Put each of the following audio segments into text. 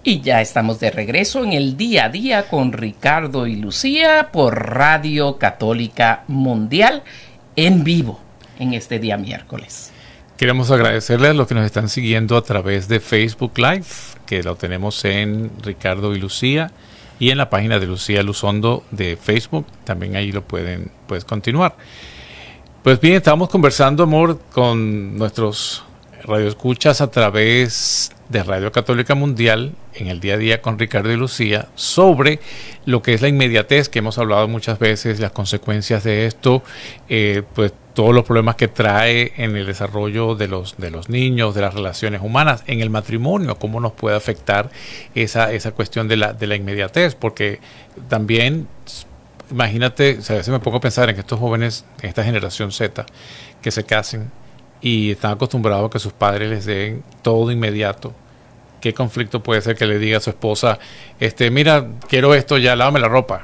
Y ya estamos de regreso en el día a día con Ricardo y Lucía por Radio Católica Mundial en vivo en este día miércoles. Queremos agradecerles a los que nos están siguiendo a través de Facebook Live, que lo tenemos en Ricardo y Lucía, y en la página de Lucía Luzondo de Facebook. También ahí lo puedes continuar. Pues bien, estamos conversando, amor, con nuestros radioescuchas a través de Radio Católica Mundial en el día a día con Ricardo y Lucía sobre lo que es la inmediatez, que hemos hablado muchas veces, las consecuencias de esto, pues todos los problemas que trae en el desarrollo de los niños, de las relaciones humanas, en el matrimonio, cómo nos puede afectar esa cuestión de la inmediatez, porque también, imagínate, o sea, a veces me pongo a pensar en que estos jóvenes, en esta generación Z, que se casen y están acostumbrados a que sus padres les den todo de inmediato. ¿Qué conflicto puede ser que le diga a su esposa, mira, quiero esto ya, lávame la ropa?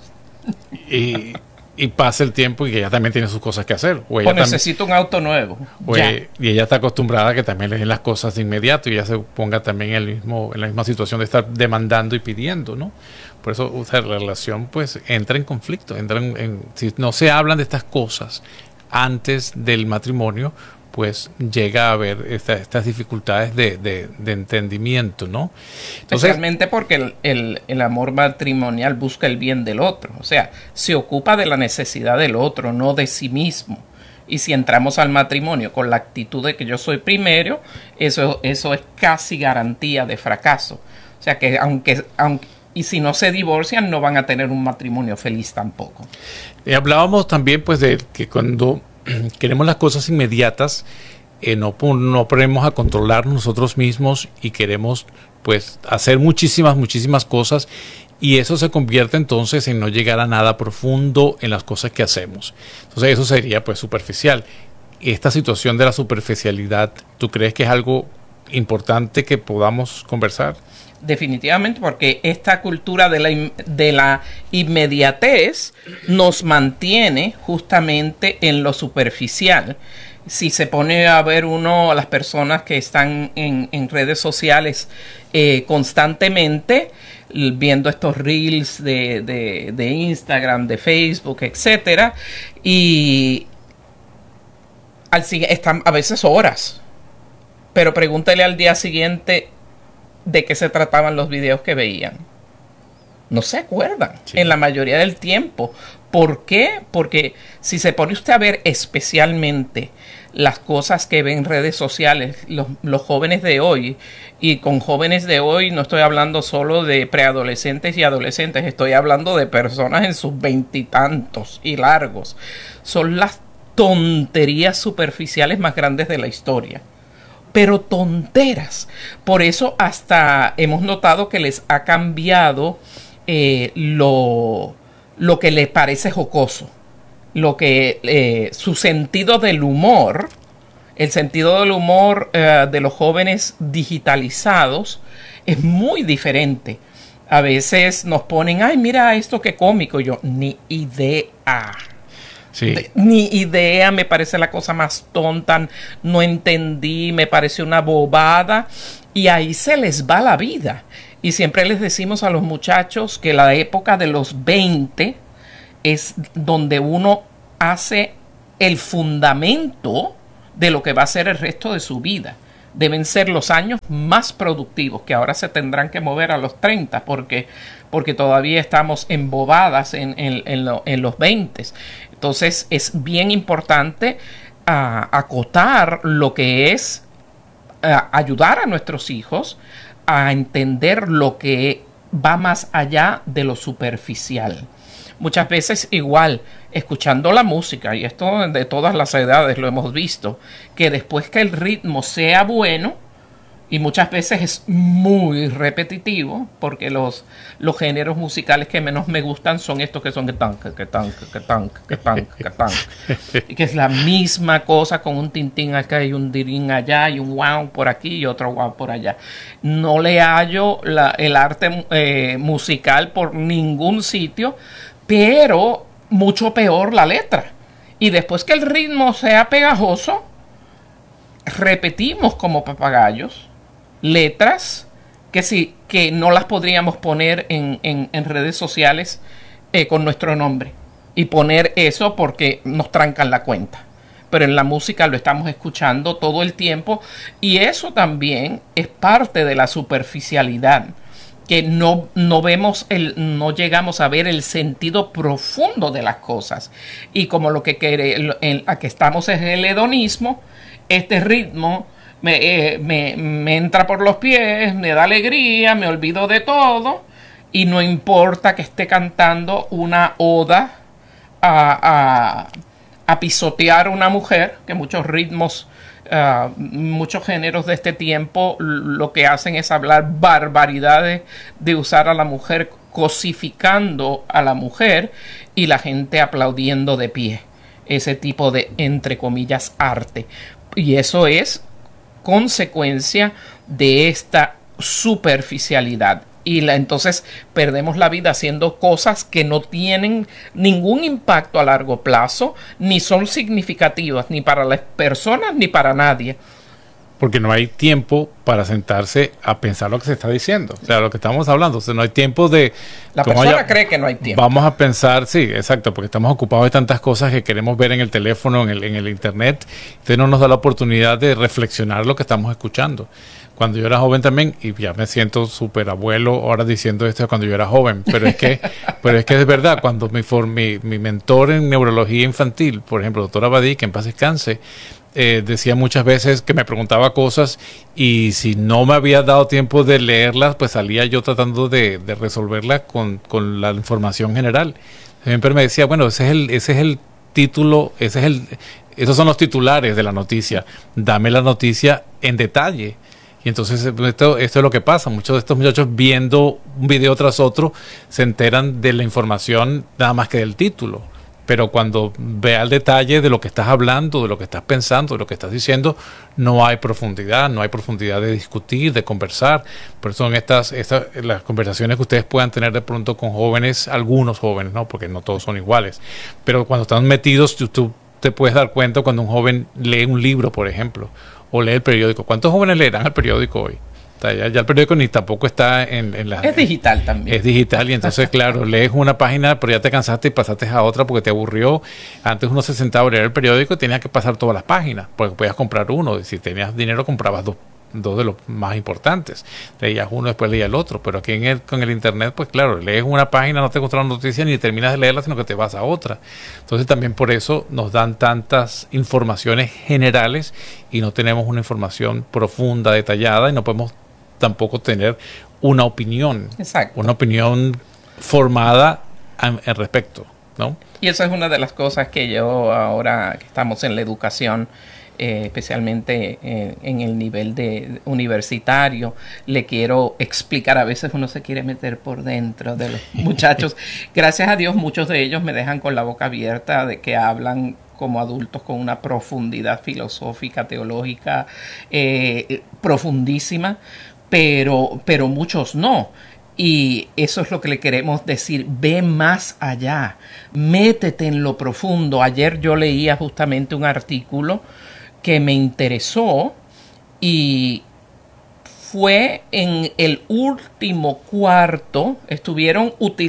Y pasa el tiempo y que ella también tiene sus cosas que hacer. O necesito un auto nuevo. Y ella está acostumbrada a que también le den las cosas de inmediato y ella se ponga también en la misma situación de estar demandando y pidiendo, ¿no? Por eso, o sea, la relación pues entra en conflicto. Si no se hablan de estas cosas antes del matrimonio, pues llega a haber estas dificultades de entendimiento, ¿no? Entonces, especialmente porque el amor matrimonial busca el bien del otro, o sea, se ocupa de la necesidad del otro, no de sí mismo. Y si entramos al matrimonio con la actitud de que yo soy primero, eso es casi garantía de fracaso. O sea que y si no se divorcian, no van a tener un matrimonio feliz tampoco. Hablábamos también pues de que cuando queremos las cosas inmediatas, no ponemos a controlar nosotros mismos y queremos pues hacer muchísimas cosas, y eso se convierte entonces en no llegar a nada profundo en las cosas que hacemos. Entonces eso sería pues superficial. Esta situación de la superficialidad, ¿tú crees que es algo importante que podamos conversar? Definitivamente, porque esta cultura de la inmediatez nos mantiene justamente en lo superficial. Si se pone a ver uno a las personas que están en redes sociales constantemente, viendo estos reels de Instagram, de Facebook, etcétera, y están a veces horas, pero pregúntale al día siguiente de qué se trataban los videos que veían. No se acuerdan, sí, en la mayoría del tiempo. ¿Por qué? Porque si se pone usted a ver especialmente las cosas que ven en redes sociales, los jóvenes de hoy, y con jóvenes de hoy no estoy hablando solo de preadolescentes y adolescentes, estoy hablando de personas en sus veintitantos y largos, son las tonterías superficiales más grandes de la historia. Pero tonteras. Por eso hasta hemos notado que les ha cambiado lo que les parece jocoso. Su sentido del humor, el sentido del humor de los jóvenes digitalizados es muy diferente. A veces nos ponen, ay, mira esto qué cómico. Yo, ni idea. Sí. Ni idea, me parece la cosa más tonta, no entendí, me parece una bobada, y ahí se les va la vida. Y siempre les decimos a los muchachos que la época de los 20 es donde uno hace el fundamento de lo que va a ser el resto de su vida. Deben ser los años más productivos, que ahora se tendrán que mover a los 30 porque todavía estamos embobadas en los 20. Entonces es bien importante acotar lo que es ayudar a nuestros hijos a entender lo que va más allá de lo superficial. Muchas veces igual, escuchando la música, y esto de todas las edades lo hemos visto, que después que el ritmo sea bueno, y muchas veces es muy repetitivo, porque los géneros musicales que menos me gustan son estos que son que y que es la misma cosa con un tintín acá y un dirín allá y un wow por aquí y otro wow por allá. No le hallo el arte musical por ningún sitio, pero mucho peor la letra. Y después que el ritmo sea pegajoso, repetimos como papagayos letras que que no las podríamos poner en redes sociales con nuestro nombre y poner eso porque nos trancan la cuenta. Pero en la música lo estamos escuchando todo el tiempo y eso también es parte de la superficialidad, que no vemos no llegamos a ver el sentido profundo de las cosas. Y como lo que a que estamos es el hedonismo, este ritmo me entra por los pies, me da alegría, me olvido de todo y no importa que esté cantando una oda a pisotear a una mujer, que muchos ritmos, muchos géneros de este tiempo lo que hacen es hablar barbaridades de usar a la mujer, cosificando a la mujer y la gente aplaudiendo de pie. Ese tipo de, entre comillas, arte. Y eso es consecuencia de esta superficialidad. Y entonces perdemos la vida haciendo cosas que no tienen ningún impacto a largo plazo, ni son significativas, ni para las personas, ni para nadie. Porque no hay tiempo para sentarse a pensar lo que se está diciendo. O sea, lo que estamos hablando. O sea, no hay tiempo de... La persona cree que no hay tiempo. Vamos a pensar, sí, exacto, porque estamos ocupados de tantas cosas que queremos ver en el teléfono, en el internet. Entonces no nos da la oportunidad de reflexionar lo que estamos escuchando. Cuando yo era joven también, y ya me siento súper abuelo ahora diciendo esto de cuando yo era joven, pero es que es verdad, cuando mi mentor en neurología infantil, por ejemplo, doctor Abadí, que en paz descanse, decía muchas veces que me preguntaba cosas y si no me había dado tiempo de leerlas, pues salía yo tratando de resolverlas con la información general. Siempre me decía, bueno, ese es el título, esos son los titulares de la noticia, dame la noticia en detalle. Y entonces esto es lo que pasa. Muchos de estos muchachos viendo un video tras otro se enteran de la información nada más que del título. Pero cuando vea el detalle de lo que estás hablando, de lo que estás pensando, de lo que estás diciendo, no hay profundidad de discutir, de conversar. Por eso son las conversaciones que ustedes puedan tener de pronto con jóvenes, algunos jóvenes, ¿no? Porque no todos son iguales. Pero cuando están metidos, tú te puedes dar cuenta cuando un joven lee un libro, por ejemplo, o lee el periódico. ¿Cuántos jóvenes leerán el periódico hoy? O sea, ya el periódico ni tampoco está en la... Es digital también. Es digital y entonces, claro, lees una página, pero ya te cansaste y pasaste a otra porque te aburrió. Antes uno se sentaba a leer el periódico y tenías que pasar todas las páginas, porque podías comprar uno. Y si tenías dinero, comprabas dos de los más importantes. Leías uno, después leías el otro. Pero aquí con el internet, pues claro, lees una página, no te encuentras una noticia ni terminas de leerla, sino que te vas a otra. Entonces también por eso nos dan tantas informaciones generales y no tenemos una información profunda, detallada, y no podemos tampoco tener una opinión. Exacto. Una opinión formada al respecto, ¿no? Y esa es una de las cosas que yo, ahora que estamos en la educación, especialmente en el nivel de universitario, le quiero explicar. A veces uno se quiere meter por dentro de los muchachos. Gracias a Dios muchos de ellos me dejan con la boca abierta de que hablan como adultos con una profundidad filosófica, teológica profundísima, pero muchos no. Y eso es lo que le queremos decir: ve más allá, métete en lo profundo. Ayer yo leía justamente un artículo que me interesó y fue en el último cuarto, estuvieron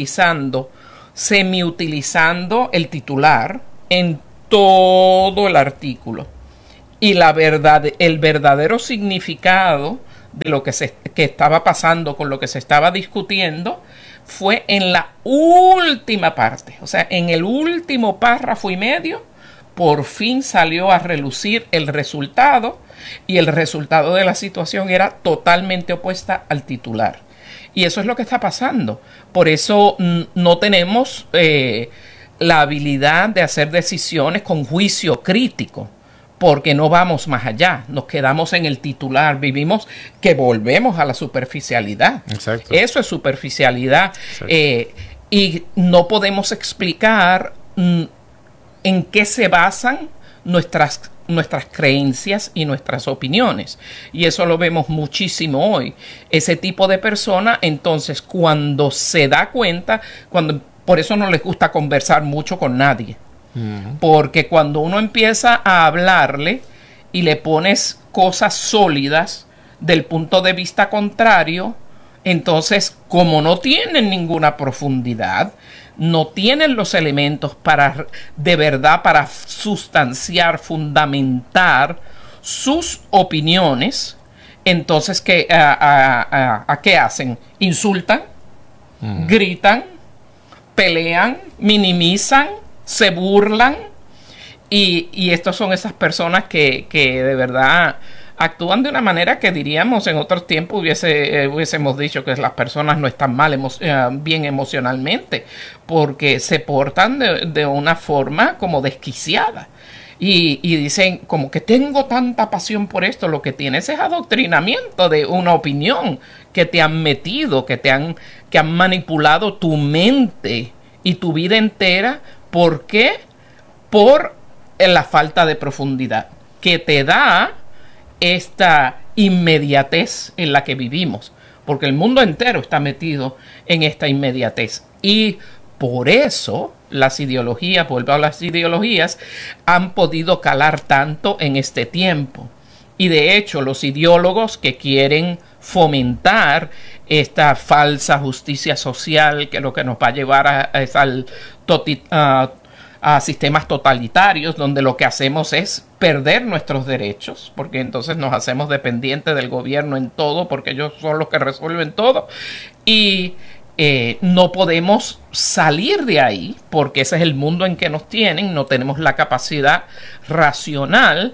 semi-utilizando el titular en todo el artículo. Y el verdadero significado de lo que estaba pasando con lo que se estaba discutiendo fue en la última parte. O sea, en el último párrafo y medio, por fin salió a relucir el resultado, y el resultado de la situación era totalmente opuesta al titular. Y eso es lo que está pasando. Por eso no tenemos la habilidad de hacer decisiones con juicio crítico, porque no vamos más allá, nos quedamos en el titular, volvemos a la superficialidad. Exacto. Eso es superficialidad. Y no podemos explicar en qué se basan nuestras creencias y nuestras opiniones. Y eso lo vemos muchísimo hoy. Ese tipo de persona, entonces, cuando se da cuenta, por eso no les gusta conversar mucho con nadie. Porque cuando uno empieza a hablarle y le pones cosas sólidas del punto de vista contrario, Entonces, como no tienen ninguna profundidad, no tienen los elementos para, de verdad, para sustanciar, fundamentar sus opiniones, entonces, ¿qué hacen? Insultan, gritan, pelean, minimizan, se burlan, y estas son esas personas que de verdad actúan de una manera que diríamos en otros tiempos hubiésemos dicho que las personas no están bien emocionalmente, porque se portan de una forma como desquiciada. Y dicen como que tengo tanta pasión por esto. Lo que tienes es adoctrinamiento de una opinión que te han metido, que han manipulado tu mente y tu vida entera. ¿Por qué? Por la falta de profundidad que te da esta inmediatez en la que vivimos, porque el mundo entero está metido en esta inmediatez, y por eso las ideologías, vuelvo a las ideologías, han podido calar tanto en este tiempo. Y de hecho los ideólogos que quieren fomentar esta falsa justicia social, que lo que nos va a llevar a sistemas totalitarios, donde lo que hacemos es perder nuestros derechos, porque entonces nos hacemos dependientes del gobierno en todo, porque ellos son los que resuelven todo, y no podemos salir de ahí, porque ese es el mundo en que nos tienen. No tenemos la capacidad racional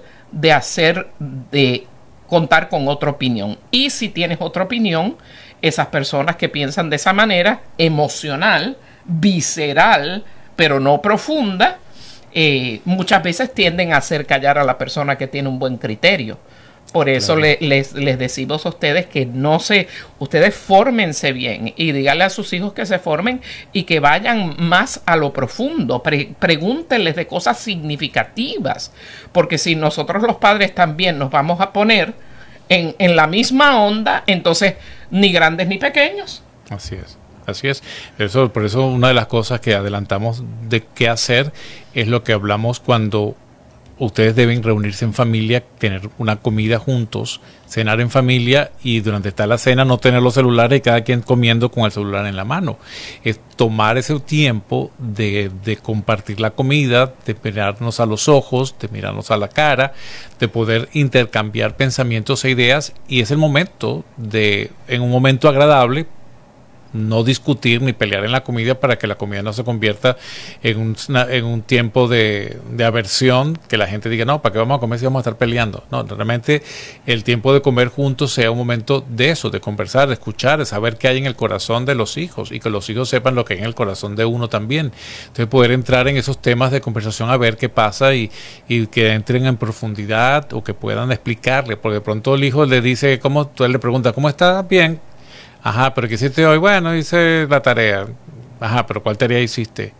de contar con otra opinión. Y si tienes otra opinión, esas personas que piensan de esa manera, emocional, visceral, pero no profunda, muchas veces tienden a hacer callar a la persona que tiene un buen criterio. Por eso claro, les decimos a ustedes que ustedes fórmense bien, y díganle a sus hijos que se formen y que vayan más a lo profundo. Pregúntenles de cosas significativas, porque si nosotros los padres también nos vamos a poner en la misma onda, entonces ni grandes ni pequeños. Así es. Así es. Por eso una de las cosas que adelantamos de qué hacer es lo que hablamos cuando ustedes deben reunirse en familia, tener una comida juntos, cenar en familia, y durante la cena no tener los celulares y cada quien comiendo con el celular en la mano. Es tomar ese tiempo de compartir la comida, de mirarnos a los ojos, de mirarnos a la cara, de poder intercambiar pensamientos e ideas, y es el momento en un momento agradable, no discutir ni pelear en la comida, para que la comida no se convierta en un tiempo de aversión, que la gente diga, no, ¿para qué vamos a comer si vamos a estar peleando? No, realmente el tiempo de comer juntos sea un momento de eso, de conversar, de escuchar, de saber qué hay en el corazón de los hijos, y que los hijos sepan lo que hay en el corazón de uno también. Entonces poder entrar en esos temas de conversación, a ver qué pasa, y que entren en profundidad, o que puedan explicarle, porque de pronto el hijo le dice, él le pregunta, ¿cómo estás? Bien. Ajá, pero ¿qué hiciste hoy? Bueno, hice la tarea. Ajá, pero ¿cuál tarea hiciste?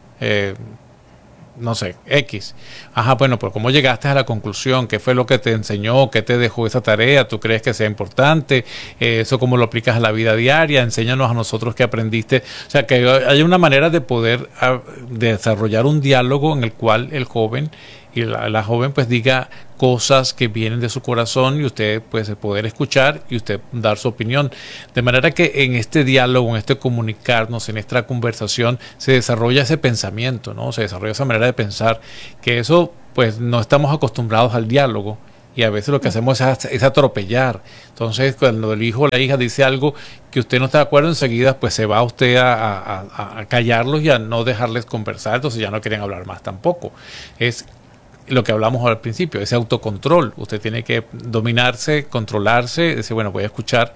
No sé, X. Ajá, bueno, pero ¿cómo llegaste a la conclusión? ¿Qué fue lo que te enseñó? ¿Qué te dejó esa tarea? ¿Tú crees que sea importante? ¿Eso cómo lo aplicas a la vida diaria? Enséñanos a nosotros qué aprendiste. O sea, que hay una manera de poder desarrollar un diálogo en el cual el joven y la joven pues diga cosas que vienen de su corazón, y usted pues poder escuchar y usted dar su opinión, de manera que en este diálogo, en este comunicarnos, en esta conversación se desarrolla ese pensamiento, ¿no? Se desarrolla esa manera de pensar, que eso pues no estamos acostumbrados al diálogo, y a veces lo que hacemos es atropellar. Entonces cuando el hijo o la hija dice algo que usted no está de acuerdo, enseguida pues se va usted a callarlos y a no dejarles conversar, entonces ya no quieren hablar más tampoco. Es lo que hablamos al principio, ese autocontrol. Usted tiene que dominarse, controlarse, decir, bueno, voy a escuchar.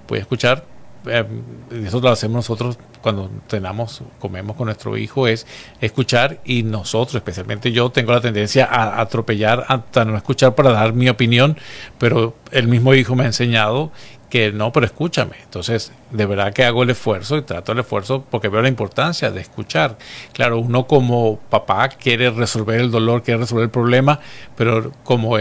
Eso lo hacemos nosotros cuando comemos con nuestro hijo, es escuchar, y nosotros, especialmente yo, tengo la tendencia a atropellar, hasta no escuchar para dar mi opinión, pero el mismo hijo me ha enseñado que no, pero escúchame. Entonces, de verdad que hago el esfuerzo, y trato el esfuerzo porque veo la importancia de escuchar. Claro, uno como papá quiere resolver el dolor, quiere resolver el problema, pero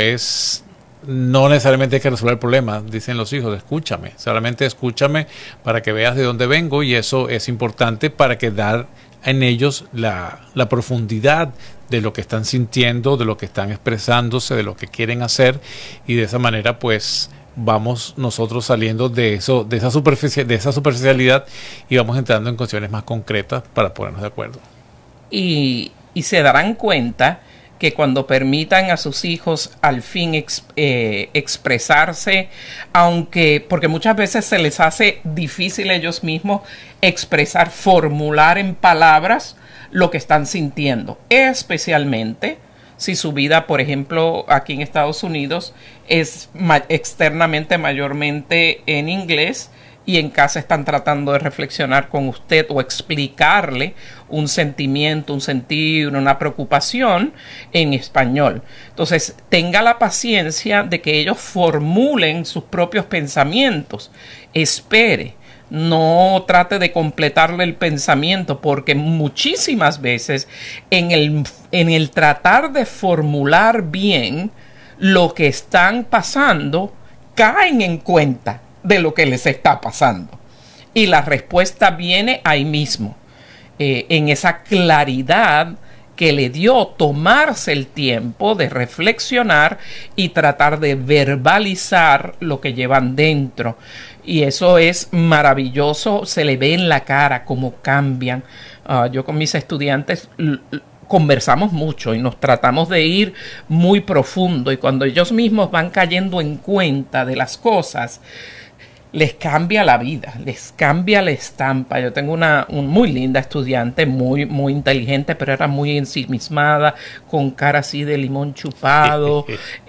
no necesariamente hay que resolver el problema, dicen los hijos, escúchame, solamente escúchame para que veas de dónde vengo, y eso es importante para que dar en ellos la profundidad de lo que están sintiendo, de lo que están expresándose, de lo que quieren hacer, y de esa manera pues vamos nosotros saliendo de eso, de esa superficialidad, y vamos entrando en cuestiones más concretas para ponernos de acuerdo. Y se darán cuenta que cuando permitan a sus hijos al fin expresarse, porque muchas veces se les hace difícil a ellos mismos expresar, formular en palabras lo que están sintiendo, especialmente si su vida, por ejemplo, aquí en Estados Unidos es externamente mayormente en inglés, y en casa están tratando de reflexionar con usted o explicarle un sentimiento, un sentir, una preocupación en español. Entonces, tenga la paciencia de que ellos formulen sus propios pensamientos. Espere. No trate de completarle el pensamiento, porque muchísimas veces en el tratar de formular bien lo que están pasando, caen en cuenta de lo que les está pasando. Y la respuesta viene ahí mismo, en esa claridad que le dio tomarse el tiempo de reflexionar y tratar de verbalizar lo que llevan dentro. Y eso es maravilloso, se le ve en la cara cómo cambian. Yo con mis estudiantes conversamos mucho y nos tratamos de ir muy profundo, y cuando ellos mismos van cayendo en cuenta de las cosas, les cambia la vida, les cambia la estampa. Yo tengo una muy linda estudiante, muy, muy inteligente, pero era muy ensimismada, con cara así de limón chupado,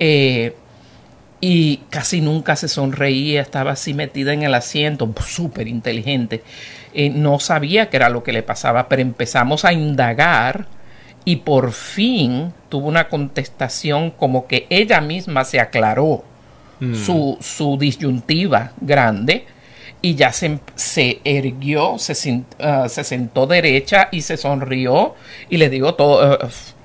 y casi nunca se sonreía, estaba así metida en el asiento, súper inteligente. No sabía qué era lo que le pasaba, pero empezamos a indagar y por fin tuvo una contestación, como que ella misma se aclaró su disyuntiva grande, y ya se erguió, se sentó derecha y se sonrió, y le digo todo,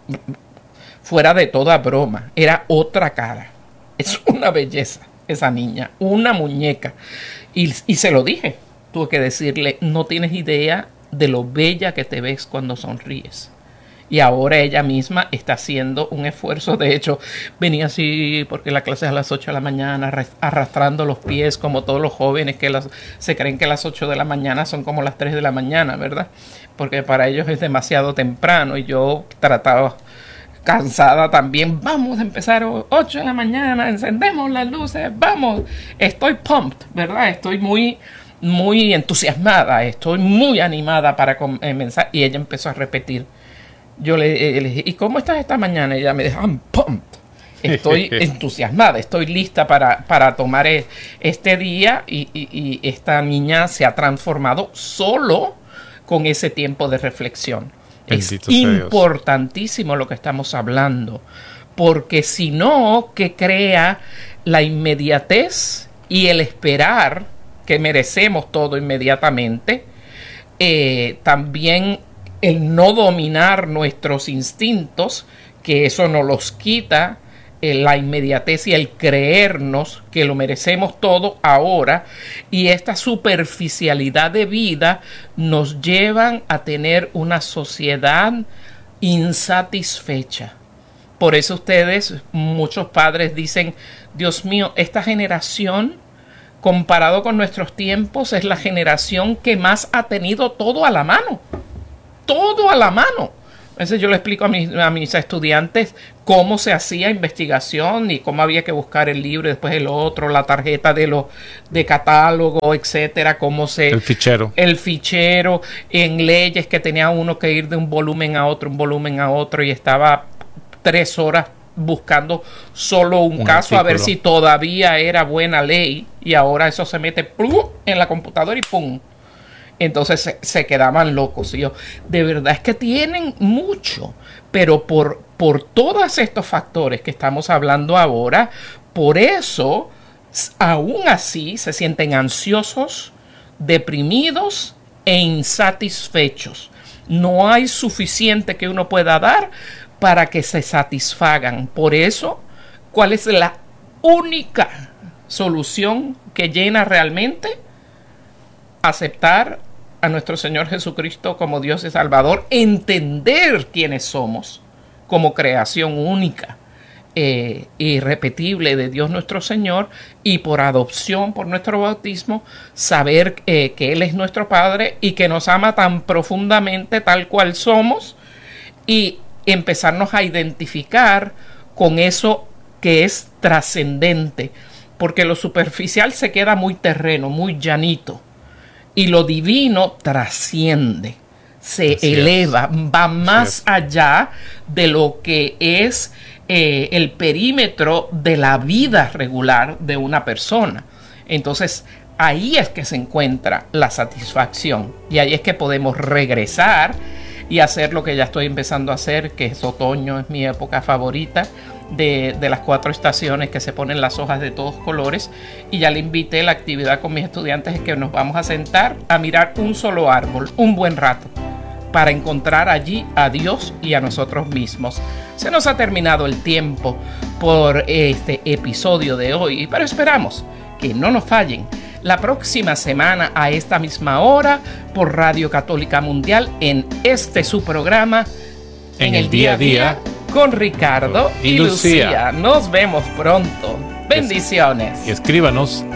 fuera de toda broma, era otra cara. Es una belleza esa niña, una muñeca. Y se lo dije, tuve que decirle, no tienes idea de lo bella que te ves cuando sonríes. Y ahora ella misma está haciendo un esfuerzo. De hecho, venía así porque la clase es a las 8 de la mañana, arrastrando los pies, como todos los jóvenes que se creen que las 8 de la mañana son como las 3 de la mañana, ¿verdad? Porque para ellos es demasiado temprano, y yo trataba, cansada también, vamos a empezar 8 de la mañana, encendemos las luces, vamos. Estoy pumped, ¿verdad? Estoy muy, muy entusiasmada, estoy muy animada para comenzar. Y ella empezó a repetir. Yo le dije, ¿y cómo estás esta mañana? Y ella me dijo, I'm pumped. Estoy entusiasmada, estoy lista para tomar este día, y esta niña se ha transformado solo con ese tiempo de reflexión. Bendito es importantísimo lo que estamos hablando, porque si no, que crea la inmediatez y el esperar que merecemos todo inmediatamente, también el no dominar nuestros instintos, que eso nos los quita, la inmediatez y el creernos que lo merecemos todo ahora, y esta superficialidad de vida nos llevan a tener una sociedad insatisfecha. Por eso muchos padres dicen, Dios mío, esta generación, comparado con nuestros tiempos, es la generación que más ha tenido todo a la mano. Todo a la mano. Entonces yo le explico a mis estudiantes cómo se hacía investigación y cómo había que buscar el libro, después el otro, la tarjeta de catálogo, etcétera, el fichero en leyes, que tenía uno que ir de un volumen a otro, y estaba 3 horas buscando solo un caso artículo, a ver si todavía era buena ley, y ahora eso se mete en la computadora y ¡pum! Entonces se quedaban locos. Y yo, de verdad es que tienen mucho, pero por todos estos factores que estamos hablando ahora, por eso aún así se sienten ansiosos, deprimidos e insatisfechos. No hay suficiente que uno pueda dar para que se satisfagan. Por eso, ¿cuál es la única solución que llena realmente? Aceptar a nuestro Señor Jesucristo como Dios y Salvador, entender quiénes somos como creación única, irrepetible de Dios nuestro Señor, y por adopción, por nuestro bautismo, saber que Él es nuestro Padre y que nos ama tan profundamente tal cual somos, y empezarnos a identificar con eso que es trascendente, porque lo superficial se queda muy terreno, muy llanito, y lo divino trasciende, se eleva, va más allá de lo que es el perímetro de la vida regular de una persona. Entonces ahí es que se encuentra la satisfacción, y ahí es que podemos regresar y hacer lo que ya estoy empezando a hacer, que es otoño, es mi época favorita de las 4 estaciones, que se ponen las hojas de todos colores. Y ya le invité, la actividad con mis estudiantes es que nos vamos a sentar a mirar un solo árbol un buen rato, para encontrar allí a Dios y a nosotros mismos. Se nos ha terminado el tiempo por este episodio de hoy, pero esperamos que no nos fallen la próxima semana a esta misma hora por Radio Católica Mundial en este su programa En el Día a Día con Ricardo y Lucía. Nos vemos pronto. Bendiciones. Y escríbanos